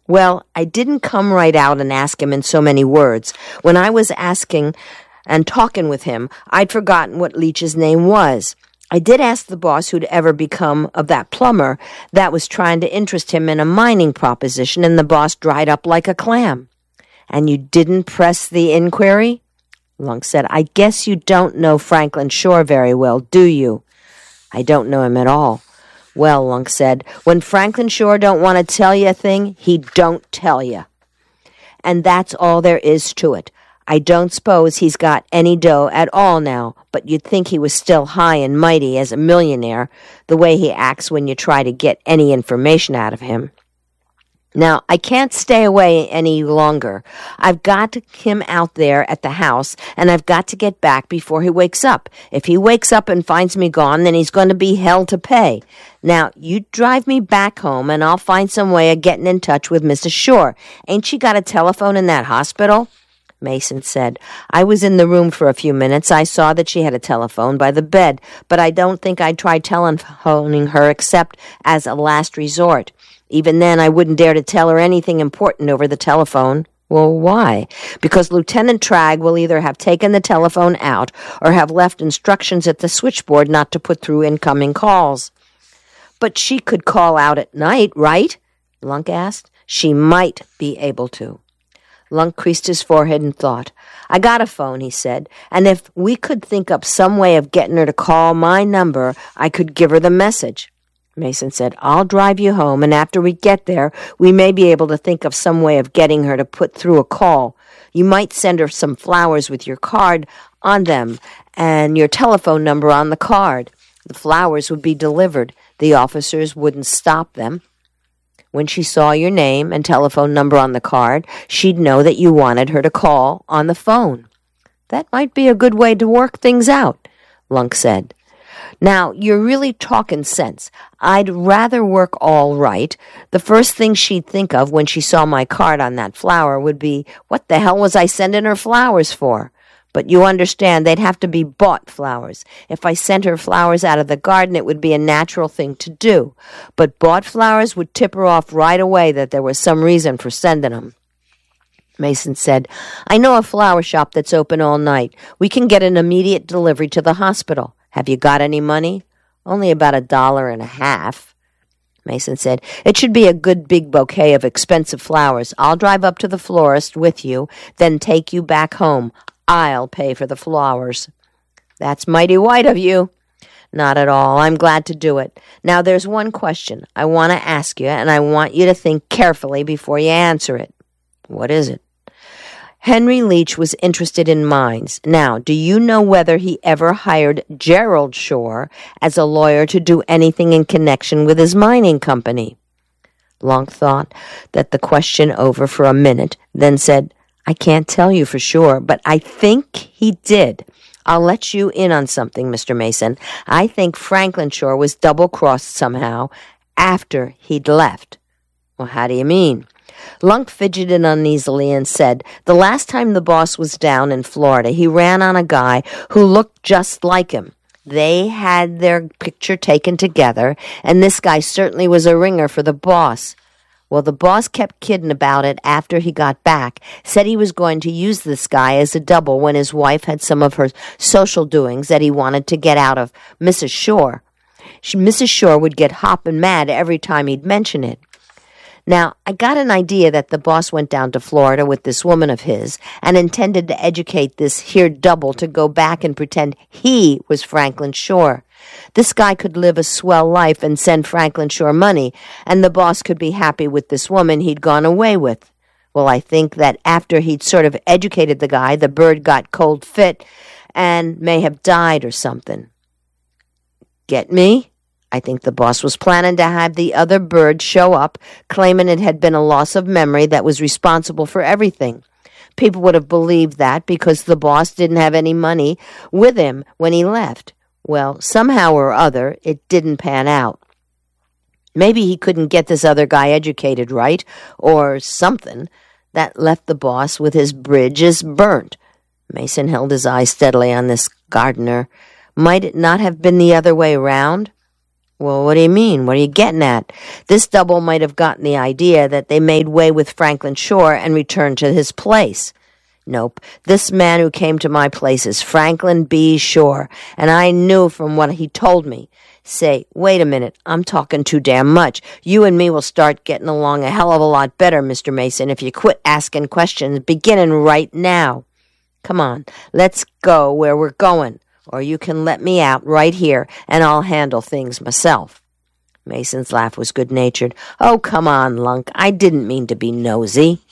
Well, I didn't come right out and ask him in so many words. When I was asking and talking with him, I'd forgotten what Leach's name was. I did ask the boss who'd ever become of that plumber that was trying to interest him in a mining proposition, and the boss dried up like a clam. And you didn't press the inquiry? Lunk said, I guess you don't know Franklin Shore very well, do you? I don't know him at all. Well, Lunk said, when Franklin Shore don't want to tell you a thing, he don't tell you. And that's all there is to it. I don't suppose he's got any dough at all now, but you'd think he was still high and mighty as a millionaire, the way he acts when you try to get any information out of him. Now, I can't stay away any longer. I've got him out there at the house, and I've got to get back before he wakes up. If he wakes up and finds me gone, then he's going to be hell to pay. Now, you drive me back home, and I'll find some way of getting in touch with Mrs. Shore. Ain't she got a telephone in that hospital? Mason said, I was in the room for a few minutes. I saw that she had a telephone by the bed, but I don't think I'd try telephoning her except as a last resort. Even then, I wouldn't dare to tell her anything important over the telephone. Well, why? Because Lieutenant Tragg will either have taken the telephone out or have left instructions at the switchboard not to put through incoming calls. But she could call out at night, right? Lunk asked. She might be able to. Lunk creased his forehead and thought. I got a phone, he said, and if we could think up some way of getting her to call my number, I could give her the message. Mason said, I'll drive you home, and after we get there, we may be able to think of some way of getting her to put through a call. You might send her some flowers with your card on them and your telephone number on the card. The flowers would be delivered. The officers wouldn't stop them. When she saw your name and telephone number on the card, she'd know that you wanted her to call on the phone. That might be a good way to work things out, Lunk said. Now, you're really talking sense. I'd rather work all right. The first thing she'd think of when she saw my card on that flower would be, what the hell was I sending her flowers for? But you understand, they'd have to be bought flowers. If I sent her flowers out of the garden, it would be a natural thing to do. But bought flowers would tip her off right away that there was some reason for sending them. Mason said, I know a flower shop that's open all night. We can get an immediate delivery to the hospital. Have you got any money? Only about $1.50. Mason said, it should be a good big bouquet of expensive flowers. I'll drive up to the florist with you, then take you back home. I'll pay for the flowers. That's mighty white of you. Not at all. I'm glad to do it. Now, there's one question I want to ask you, and I want you to think carefully before you answer it. What is it? Henry Leach was interested in mines. Now, do you know whether he ever hired Gerald Shore as a lawyer to do anything in connection with his mining company? Lunk thought that the question over for a minute, then said, I can't tell you for sure, but I think he did. I'll let you in on something, Mr. Mason. I think Franklin Shore was double-crossed somehow after he'd left. Well, how do you mean? Lunk fidgeted uneasily and said, the last time the boss was down in Florida, he ran on a guy who looked just like him. They had their picture taken together, and this guy certainly was a ringer for the boss. Well, the boss kept kidding about it after he got back, said he was going to use this guy as a double when his wife had some of her social doings that he wanted to get out of Mrs. Shore. Mrs. Shore would get hopping mad every time he'd mention it. Now, I got an idea that the boss went down to Florida with this woman of his and intended to educate this here double to go back and pretend he was Franklin Shore. This guy could live a swell life and send Franklin Shore money, and the boss could be happy with this woman he'd gone away with. Well, I think that after he'd sort of educated the guy, the bird got cold fit and may have died or something. Get me? I think the boss was planning to have the other bird show up, claiming it had been a loss of memory that was responsible for everything. People would have believed that because the boss didn't have any money with him when he left. Well, somehow or other, it didn't pan out. Maybe he couldn't get this other guy educated right, or something. That left the boss with his bridges burnt. Mason held his eye steadily on this gardener. Might it not have been the other way round? Well, what do you mean? What are you getting at? This double might have gotten the idea that they made way with Franklin Shore and returned to his place. Nope. This man who came to my place is Franklin B. Shore, and I knew from what he told me. Say, wait a minute, I'm talking too damn much. You and me will start getting along a hell of a lot better, Mr. Mason, if you quit asking questions, beginning right now. Come on, let's go where we're going, or you can let me out right here, and I'll handle things myself. Mason's laugh was good-natured. Oh, come on, Lunk, I didn't mean to be nosy.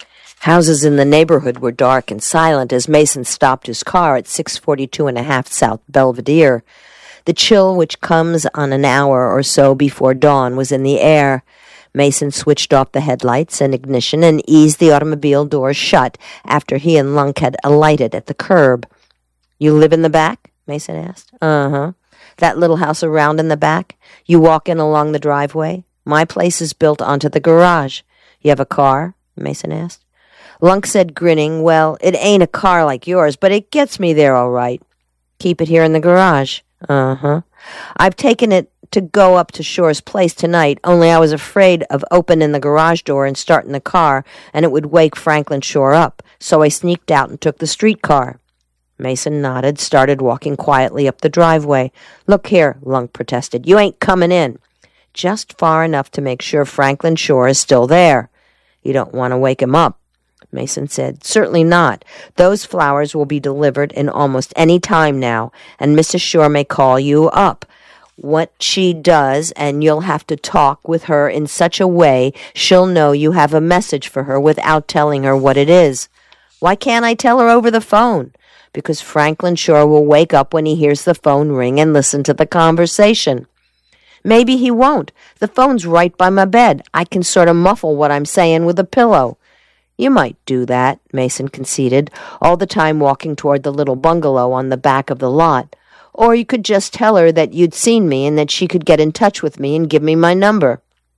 Houses in the neighborhood were dark and silent as Mason stopped his car at 642.5 South Belvedere. The chill which comes on an hour or so before dawn was in the air. Mason switched off the headlights and ignition and eased the automobile door shut after he and Lunk had alighted at the curb. You live in the back? Mason asked. Uh-huh. That little house around in the back? You walk in along the driveway? My place is built onto the garage. You have a car? Mason asked. Lunk said, grinning, well, it ain't a car like yours, but it gets me there all right. Keep it here in the garage. Uh-huh. I've taken it to go up to Shore's place tonight, only I was afraid of opening the garage door and starting the car, and it would wake Franklin Shore up, so I sneaked out and took the streetcar. Mason nodded, started walking quietly up the driveway. Look here, Lunk protested, you ain't coming in. Just far enough to make sure Franklin Shore is still there. You don't want to wake him up. Mason said, certainly not. Those flowers will be delivered in almost any time now, and Mrs. Shore may call you up. What she does, and you'll have to talk with her in such a way she'll know you have a message for her without telling her what it is. Why can't I tell her over the phone? Because Franklin Shore will wake up when he hears the phone ring and listen to the conversation. Maybe he won't. The phone's right by my bed. I can sort of muffle what I'm saying with a pillow. You might do that, Mason conceded, all the time walking toward the little bungalow on the back of the lot. Or you could just tell her that you'd seen me and that she could get in touch with me and give me my number.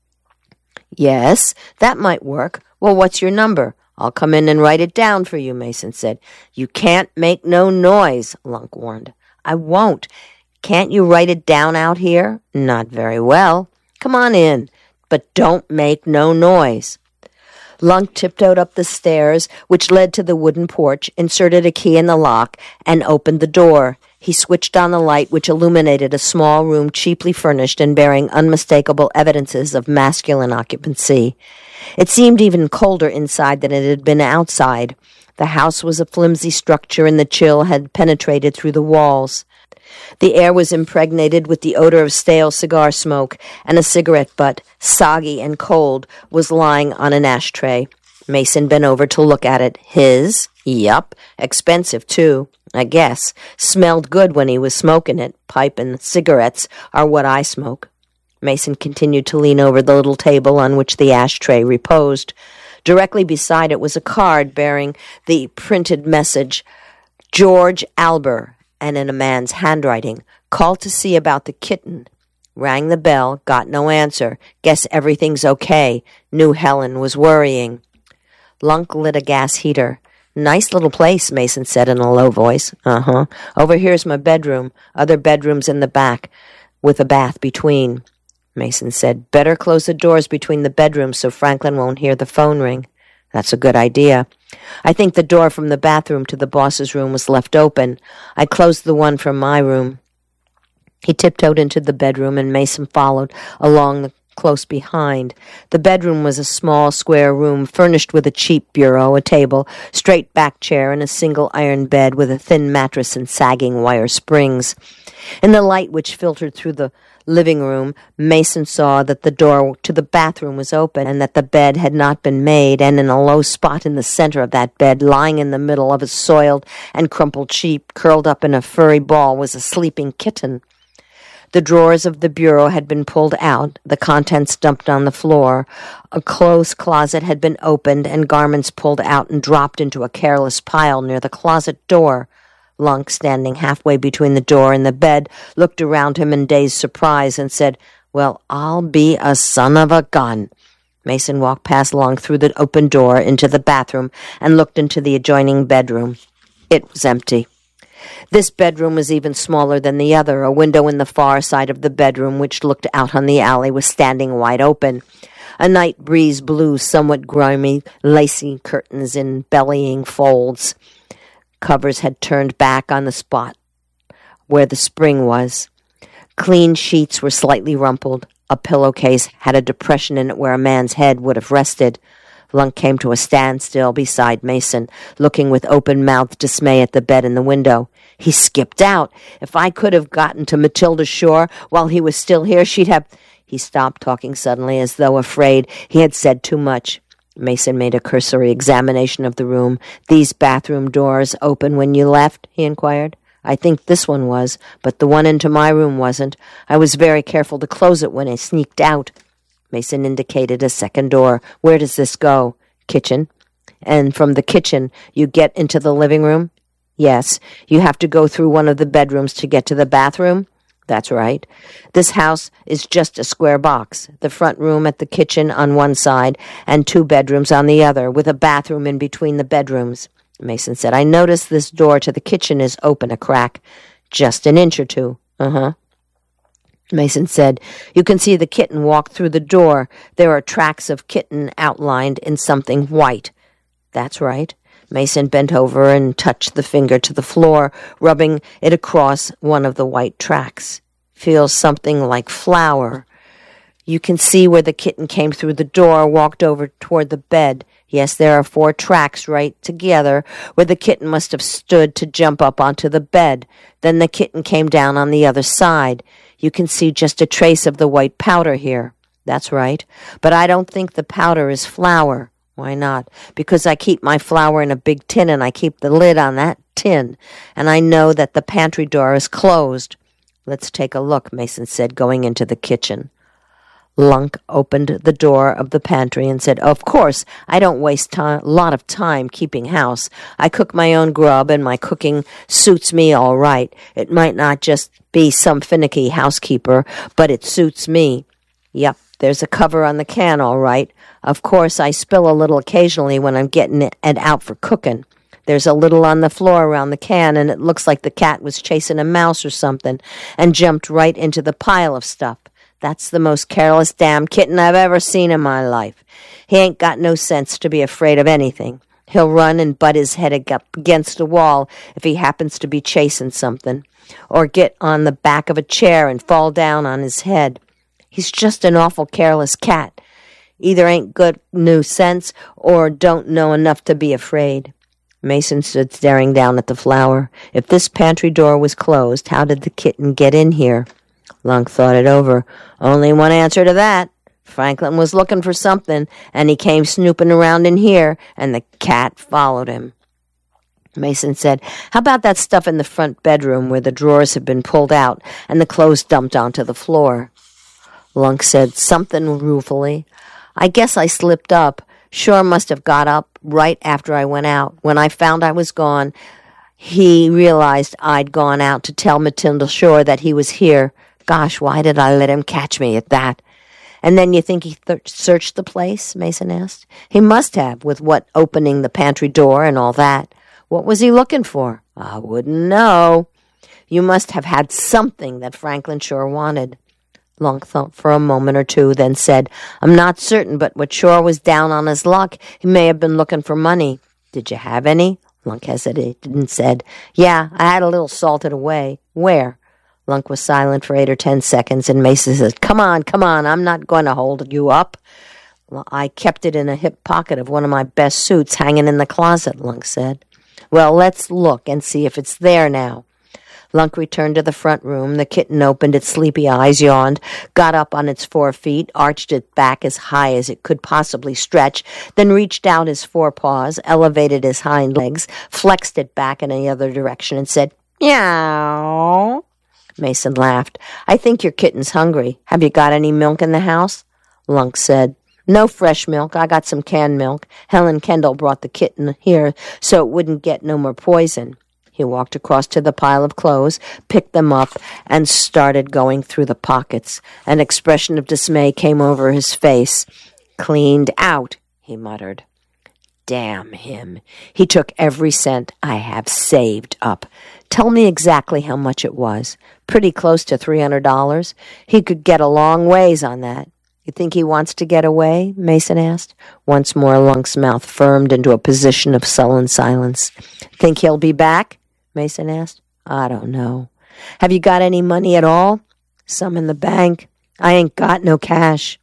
Yes, that might work. Well, what's your number? I'll come in and write it down for you, Mason said. You can't make no noise, Lunk warned. I won't. Can't you write it down out here? Not very well. Come on in, but don't make no noise. Lunk tiptoed up the stairs, which led to the wooden porch, inserted a key in the lock, and opened the door. He switched on the light, which illuminated a small room cheaply furnished and bearing unmistakable evidences of masculine occupancy. It seemed even colder inside than it had been outside. The house was a flimsy structure, and the chill had penetrated through the walls. The air was impregnated with the odor of stale cigar smoke, and a cigarette butt, soggy and cold, was lying on an ashtray. Mason bent over to look at it. His? Yup. Expensive, too, I guess. Smelled good when he was smoking it. Pipe and cigarettes are what I smoke. Mason continued to lean over the little table on which the ashtray reposed. Directly beside it was a card bearing the printed message, George Alber, and in a man's handwriting, called to see about the kitten. Rang the bell, got no answer. Guess everything's okay. Knew Helen was worrying. Lunk lit a gas heater. Nice little place, Mason said in a low voice. Uh-huh. Over here's my bedroom. Other bedrooms in the back, with a bath between. Mason said, better close the doors between the bedrooms so Franklin won't hear the phone ring. That's a good idea. I think the door from the bathroom to the boss's room was left open. I closed the one from my room. He tiptoed into the bedroom, and Mason followed along close behind. The bedroom was a small, square room furnished with a cheap bureau, a table, straight-back chair, and a single iron bed with a thin mattress and sagging wire springs. In the light which filtered through the living room, Mason saw that the door to the bathroom was open and that the bed had not been made, and in a low spot in the center of that bed, lying in the middle of a soiled and crumpled sheet, curled up in a furry ball, was a sleeping kitten. The drawers of the bureau had been pulled out, the contents dumped on the floor. A clothes closet had been opened and garments pulled out and dropped into a careless pile near the closet door. Lunk, standing halfway between the door and the bed, looked around him in dazed surprise and said, Well, I'll be a son of a gun. Mason walked past Lunk through the open door into the bathroom and looked into the adjoining bedroom. It was empty. This bedroom was even smaller than the other. A window in the far side of the bedroom, which looked out on the alley, was standing wide open. A night breeze blew somewhat grimy, lacy curtains in bellying folds. Covers had turned back on the spot where the spring was. Clean sheets were slightly rumpled. A pillowcase had a depression in it where a man's head would have rested. Lunk came to a standstill beside Mason, looking with open-mouthed dismay at the bed and the window. He skipped out. If I could have gotten to Matilda Shore while he was still here, she'd have... He stopped talking suddenly, as though afraid he had said too much. Mason made a cursory examination of the room. "These bathroom doors open when you left?" he inquired. "I think this one was, but the one into my room wasn't. I was very careful to close it when I sneaked out." Mason indicated a second door. "Where does this go?" "Kitchen." "And from the kitchen you get into the living room?" "Yes." "You have to go through one of the bedrooms to get to the bathroom?" "That's right." "This house is just a square box. The front room at the kitchen on one side and 2 bedrooms on the other, with a bathroom in between the bedrooms." Mason said, "I notice this door to the kitchen is open a crack. Just an inch or 2. Uh-huh." Mason said, "You can see the kitten walk through the door. There are tracks of kitten outlined in something white." "That's right." Mason bent over and touched the finger to the floor, rubbing it across one of the white tracks. "Feels something like flour. You can see where the kitten came through the door, walked over toward the bed. Yes, there are 4 tracks right together where the kitten must have stood to jump up onto the bed. Then the kitten came down on the other side. You can see just a trace of the white powder here." "That's right. But I don't think the powder is flour." "Why not?" "Because I keep my flour in a big tin, and I keep the lid on that tin, and I know that the pantry door is closed." "Let's take a look," Mason said, going into the kitchen. Lunk opened the door of the pantry and said, "Of course, I don't waste a lot of time keeping house. I cook my own grub, and my cooking suits me all right. It might not just be some finicky housekeeper, but it suits me. Yep, there's a cover on the can all right. Of course, I spill a little occasionally when I'm getting it out for cooking. There's a little on the floor around the can, and it looks like the cat was chasing a mouse or something and jumped right into the pile of stuff. That's the most careless damn kitten I've ever seen in my life. He ain't got no sense to be afraid of anything. He'll run and butt his head against a wall if he happens to be chasing something, or get on the back of a chair and fall down on his head. He's just an awful careless cat. Either ain't good new sense or don't know enough to be afraid." Mason stood staring down at the flour. If this pantry door was closed, how did the kitten get in here? Lunk thought it over. Only one answer to that. Franklin was looking for something, and he came snooping around in here, and the cat followed him. Mason said, "How about that stuff in the front bedroom where the drawers have been pulled out and the clothes dumped onto the floor?" Lunk said something ruefully. "I guess I slipped up. Shore must have got up right after I went out. When I found I was gone, he realized I'd gone out to tell Matilda Shore that he was here. Gosh, why did I let him catch me at that?" "And then you think he searched the place?" Mason asked. "He must have, with what opening the pantry door and all that. What was he looking for?" "I wouldn't know." "You must have had something that Franklin Shore wanted." Lunk thought for a moment or 2, then said, "I'm not certain, but what Shore was down on his luck. He may have been looking for money." "Did you have any?" Lunk hesitated and said, "Yeah, I had a little salted away." "Where?" Lunk was silent for 8 or 10 seconds, and Mason said, Come on, I'm not going to hold you up." "Well, I kept it in a hip pocket of one of my best suits hanging in the closet," Lunk said. "Well, let's look and see if it's there now." Lunk returned to the front room. The kitten opened its sleepy eyes, yawned, got up on its 4 feet, arched its back as high as it could possibly stretch, then reached out his 4 paws, elevated his hind legs, flexed it back in the other direction, and said, "Meow." Mason laughed. "I think your kitten's hungry. Have you got any milk in the house?" Lunk said, "No fresh milk. I got some canned milk. Helen Kendall brought the kitten here so it wouldn't get no more poison." He walked across to the pile of clothes, picked them up, and started going through the pockets. An expression of dismay came over his face. "Cleaned out," he muttered. Damn him. He took every cent I have saved up. Tell me exactly how much it was. Pretty close to $300. He could get a long ways on that. You think he wants to get away? Mason asked. Once more, Lunk's mouth firmed into a position of sullen silence. Think he'll be back? Mason asked. I don't know. Have you got any money at all? Some in the bank. I ain't got no cash.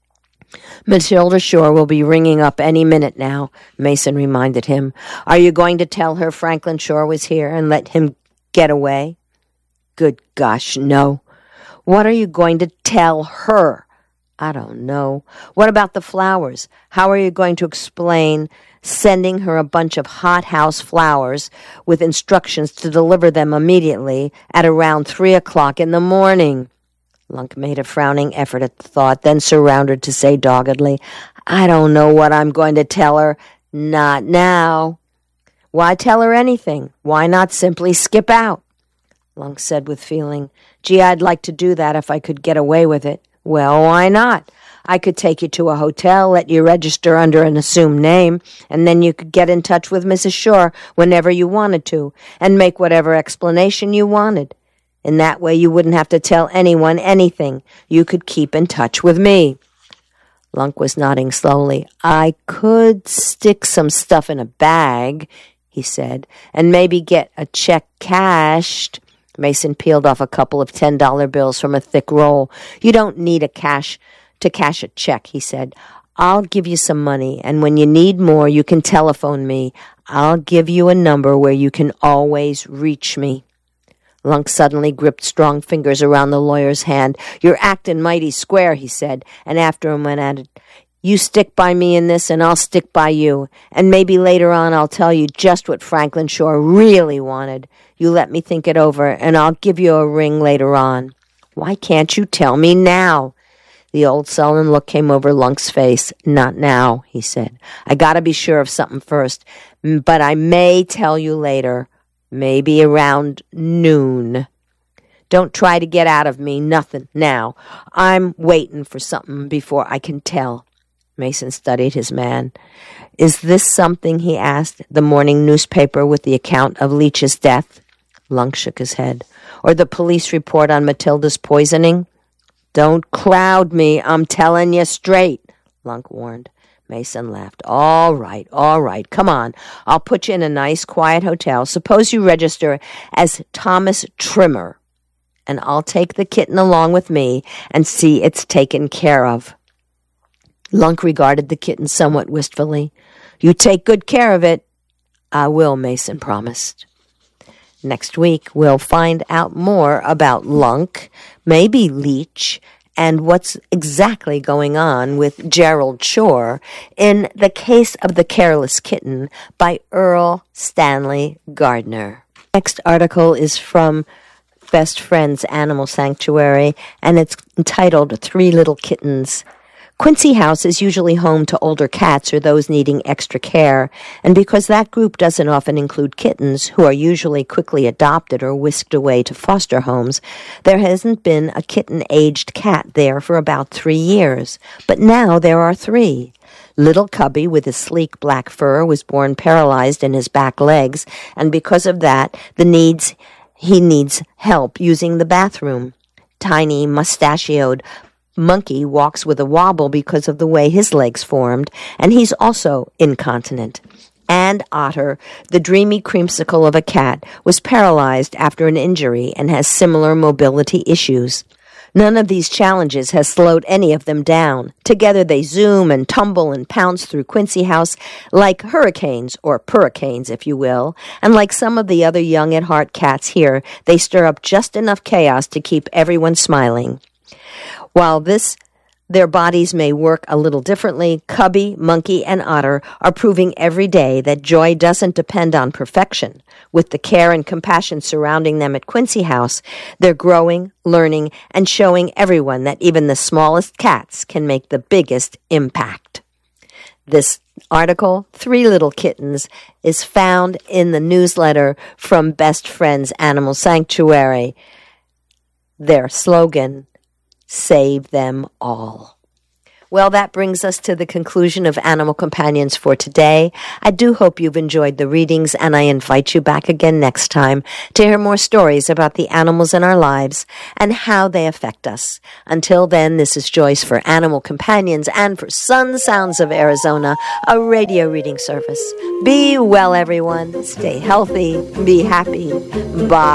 Matilda Shore will be ringing up any minute now, Mason reminded him. Are you going to tell her Franklin Shore was here and let him get away? Good gosh, no. What are you going to tell her? I don't know. What about the flowers? How are you going to explain sending her a bunch of hothouse flowers with instructions to deliver them immediately at around 3 o'clock in the morning? Lunk made a frowning effort at the thought, then surrounded to say doggedly, I don't know what I'm going to tell her. Not now. Why tell her anything? Why not simply skip out? Lunk said with feeling, Gee, I'd like to do that if I could get away with it. Well, why not? I could take you to a hotel, let you register under an assumed name, and then you could get in touch with Mrs. Shore whenever you wanted to, and make whatever explanation you wanted. In that way, you wouldn't have to tell anyone anything. You could keep in touch with me. Lunk was nodding slowly. I could stick some stuff in a bag, he said, and maybe get a check cashed. Mason peeled off a couple of $10 bills from a thick roll. You don't need to cash a check, he said. I'll give you some money, and when you need more, you can telephone me. I'll give you a number where you can always reach me. Lunk suddenly gripped strong fingers around the lawyer's hand. You're acting mighty square, he said, and after him went at it. You stick by me in this, and I'll stick by you. And maybe later on I'll tell you just what Franklin Shore really wanted. You let me think it over, and I'll give you a ring later on. Why can't you tell me now? The old sullen look came over Lunk's face. Not now, he said. I gotta be sure of something first, but I may tell you later. Maybe around noon. Don't try to get out of me nothing now. I'm waiting for something before I can tell. Mason studied his man. Is this something, he asked, the morning newspaper with the account of Leach's death? Lunk shook his head. Or the police report on Matilda's poisoning? Don't crowd me, I'm telling you straight, Lunk warned. Mason laughed. All right, come on. I'll put you in a nice, quiet hotel. Suppose you register as Thomas Trimmer, and I'll take the kitten along with me and see it's taken care of. Lunk regarded the kitten somewhat wistfully. You take good care of it. I will, Mason promised. Next week, we'll find out more about Lunk, maybe Leach, and what's exactly going on with Gerald Shore in The Case of the Careless Kitten by Earl Stanley Gardner. Next article is from Best Friends Animal Sanctuary, and it's entitled 3 Little Kittens. Quincy House is usually home to older cats or those needing extra care, and because that group doesn't often include kittens, who are usually quickly adopted or whisked away to foster homes, there hasn't been a kitten-aged cat there for about 3 years. But now there are 3. Little Cubby, with his sleek black fur, was born paralyzed in his back legs, and because of that, he needs help using the bathroom. Tiny, mustachioed Monkey walks with a wobble because of the way his legs formed, and he's also incontinent. And Otter, the dreamy creamsicle of a cat, was paralyzed after an injury and has similar mobility issues. None of these challenges has slowed any of them down. Together they zoom and tumble and pounce through Quincy House like hurricanes, or purricanes, if you will, and like some of the other young at heart cats here, they stir up just enough chaos to keep everyone smiling. While their bodies may work a little differently, Cubby, Monkey, and Otter are proving every day that joy doesn't depend on perfection. With the care and compassion surrounding them at Quincy House, they're growing, learning, and showing everyone that even the smallest cats can make the biggest impact. This article, 3 Little Kittens, is found in the newsletter from Best Friends Animal Sanctuary. Their slogan, Save them all. Well, that brings us to the conclusion of Animal Companions for today. I do hope you've enjoyed the readings, and I invite you back again next time to hear more stories about the animals in our lives and how they affect us. Until then, this is Joyce for Animal Companions and for Sun Sounds of Arizona, a radio reading service. Be well, everyone. Stay healthy. Be happy. Bye.